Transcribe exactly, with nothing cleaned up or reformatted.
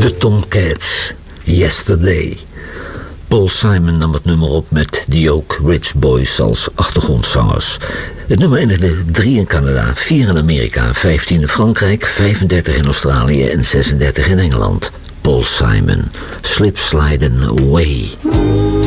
De Tomcats, Yesterday. Paul Simon nam het nummer op met The Oak Ridge Boys als achtergrondzangers. Het nummer eindigde drie in Canada, vier in Amerika, vijftien in Frankrijk, vijfendertig in Australië en zesendertig in Engeland. Paul Simon, Slip Sliding Away.